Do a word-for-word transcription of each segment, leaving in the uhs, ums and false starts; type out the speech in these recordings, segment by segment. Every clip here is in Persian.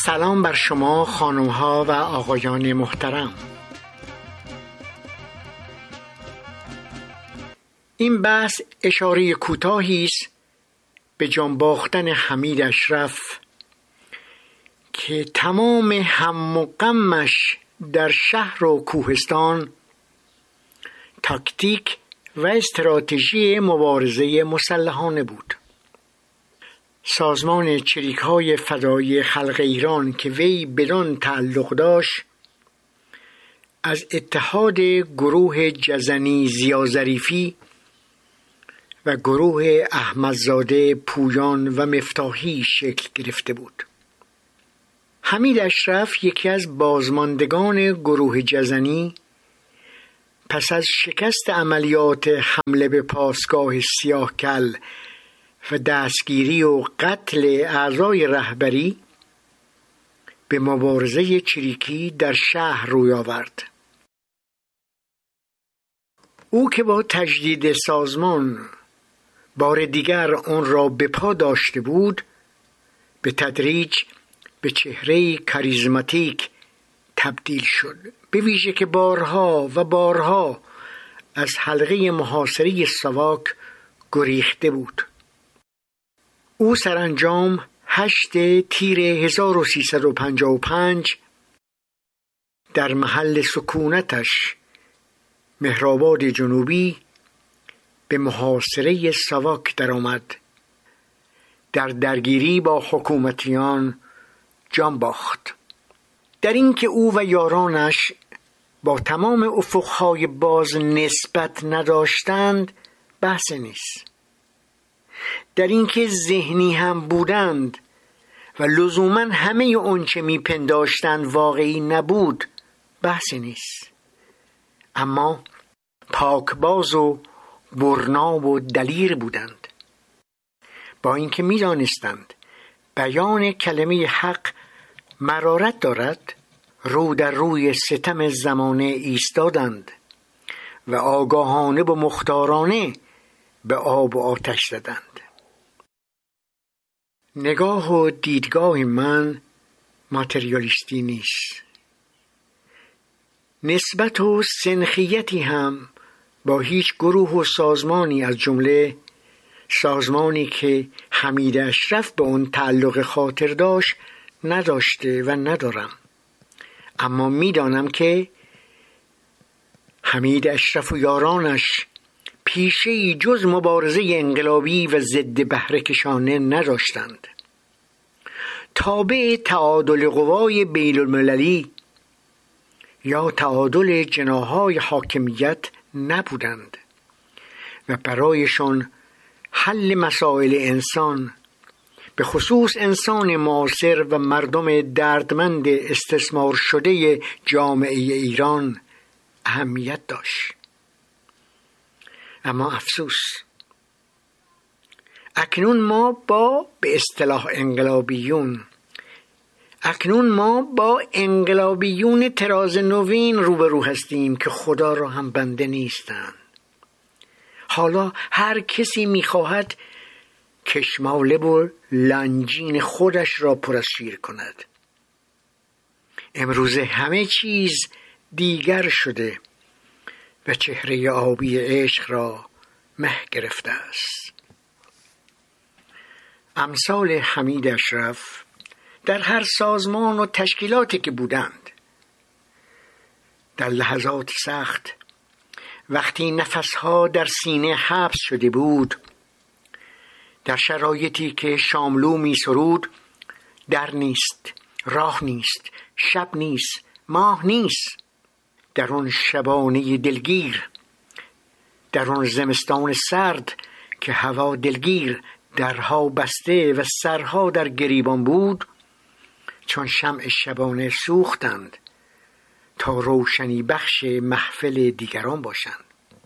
سلام بر شما خانم‌ها و آقایان محترم. این بحث اشاره کوتاهی است به جان باختن حمید اشرف که تمام هم و غمش در شهر و کوهستان تاکتیک و استراتژی مبارزه مسلحانه بود. سازمان چریک‌های فدایی خلق ایران که وی بدان تعلق داشت از اتحاد گروه جزنی ضیا ظریفی و گروه احمدزاده پویان و مفتاحی شکل گرفته بود. حمید اشرف یکی از بازماندگان گروه جزنی پس از شکست عملیات حمله به پاسگاه سیاهکل و دستگیری و قتل اعضای رهبری به مبارزه چریکی در شهر روی آورد. او که با تجدید سازمان بار دیگر آن را به پا داشته بود، به تدریج به چهره کاریزماتیک تبدیل شد، به ویژه که بارها و بارها از حلقه محاصره ساواک گریخته بود. او سرانجام هشت تیر هزار و سیصد و پنجاه و پنج در محل سکونتش مهرآباد جنوبی به محاصره ساواک درآمد. در درگیری با حکومتیان جان باخت. در اینکه او و یارانش با تمام افقهای باز نسبت نداشتند بحث نیست. در اینکه ذهنی هم بودند و لزوماً همه آنچه میپنداشتند واقعی نبود بحث نیست. اما پاکباز و برنا و دلیر بودند. با اینکه میدانستند بیان کلمه حق مرارت دارد، رو در روی ستم زمانه ایستادند و آگاهانه و مختارانه به آب و آتش زدند. نگاه و دیدگاه من ماتریالیستی نیست. نسبت و سنخیتی هم با هیچ گروه و سازمانی از جمله سازمانی که حمید اشرف به اون تعلق خاطر داشت نداشته و ندارم. اما میدانم که حمید اشرف و یارانش پیشه‌ای جز مبارزه انقلابی و ضد بهره کشانه نداشتند. تابع تعادل قوای بین المللی یا تعادل جناح‌های حاکمیت نبودند و برایشان حل مسائل انسان، به خصوص انسان معاصر و مردم دردمند استثمار شده جامعه ایران اهمیت داشت. اما افسوس اکنون ما با به اصطلاح انقلابیون اکنون ما با انقلابیون طراز نوین روبرو هستیم که خدا را هم بنده نیستند. حالا هر کسی میخواهد کشماله و لنجین خودش را پر از شیر کند. امروز همه چیز دیگر شده و چهره آبی عشق را مه گرفته است. امثال حمید اشرف در هر سازمان و تشکیلاتی که بودند، در لحظات سخت وقتی نفسها در سینه حبس شده بود، در شرایطی که شاملو می سرود در نیست، راه نیست، شب نیست، ماه نیست، در اون شبانه دلگیر، در اون زمستان سرد که هوا دلگیر، درها بسته و سرها در گریبان بود، چون شمع شبانه سوختند تا روشنی بخش محفل دیگران باشند.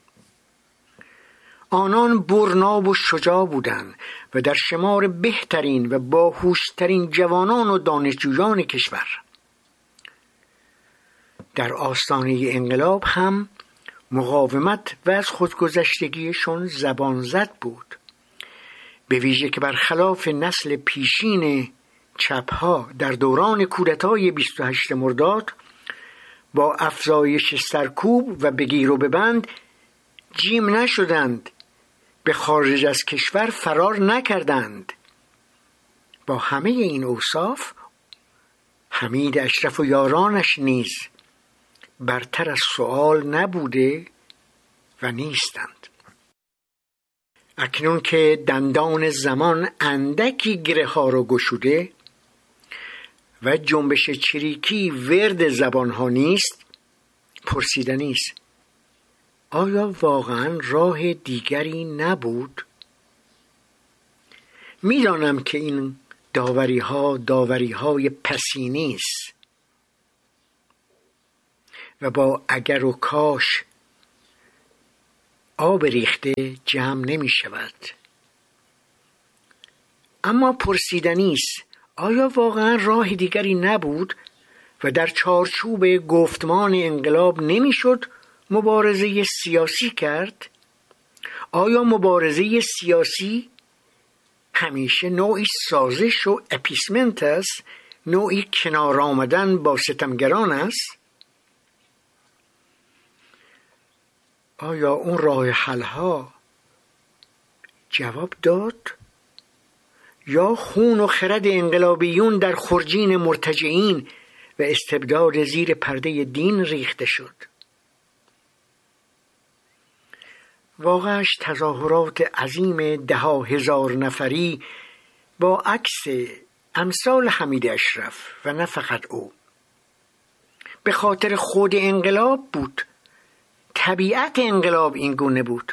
آنان برنا و شجاع بودند و در شمار بهترین و باهوشترین جوانان و دانشجویان کشور. در آستانه انقلاب هم مقاومت و از خودگذشتگیشون زبان زد بود، به ویژه که برخلاف نسل پیشین چپها در دوران کودتای بیست و هشتم مرداد با افزایش سرکوب و بگیر و ببند جیم نشدند، به خارج از کشور فرار نکردند. با همه این اوصاف حمید اشرف و یارانش نیز برتر از سؤال نبوده و نیستند. اکنون که دندان زمان اندکی گره ها رو گشوده و جنبش چریکی ورد زبان ها نیست، پرسیدنی است آیا واقعا راه دیگری نبود؟ میدانم که این داوری ها داوری های پسینی است و با اگر و کاش آب ریخته جمع نمی شود. اما پرسیدنی است آیا واقعا راه دیگری نبود و در چارچوب گفتمان انقلاب نمی شد مبارزه سیاسی کرد؟ آیا مبارزه سیاسی همیشه نوعی سازش و اپیسمنت است، نوعی کنار آمدن با ستمگران است؟ آیا اون راه حل‌ها جواب داد؟ یا خون و خرد انقلابیون در خرجین مرتجعین و استبداد زیر پرده دین ریخته شد؟ واقعش تظاهرات عظیم ده ها هزار نفری با عکس امثال حمید اشرف و نه فقط او به خاطر خود انقلاب بود. طبیعت انقلاب این گونه بود.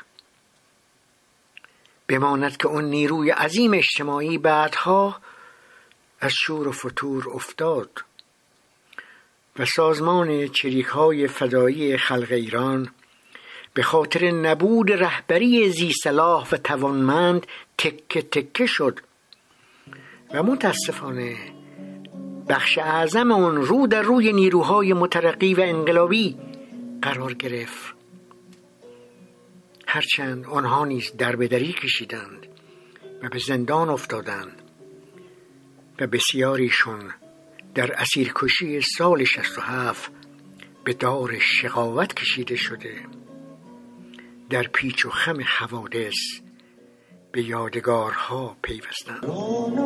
بماند که اون نیروی عظیم اجتماعی بعدها از شور و فتور افتاد و سازمان چریک‌های فدایی خلق ایران به خاطر نبود رهبری ذی صلاح و توانمند تکه تکه شد و متاسفانه بخش اعظم آن رو در روی نیروهای مترقی و انقلابی قرار گرفت. هرچند آنها نیز دربدری کشیدند و به زندان افتادند و بسیاریشون در اسیرکشی سال شصت و هفت به دار شقاوت کشیده شده، در پیچ و خم حوادث به یادگارها پیوستند.